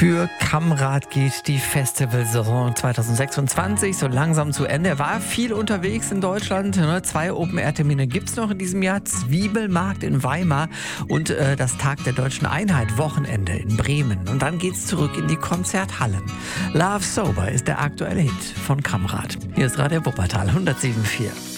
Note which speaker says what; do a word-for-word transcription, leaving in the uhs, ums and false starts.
Speaker 1: Für Kamrat geht die Festivalsaison zwanzig sechsundzwanzig so langsam zu Ende. Er war viel unterwegs in Deutschland. Ne? Zwei Open-Air-Termine gibt es noch in diesem Jahr. Zwiebelmarkt in Weimar und äh, das Tag der Deutschen Einheit, Wochenende in Bremen. Und dann geht's zurück in die Konzerthallen. Love Sober ist der aktuelle Hit von Kamrat. Hier ist Radio Wuppertal hundertsieben Komma vier.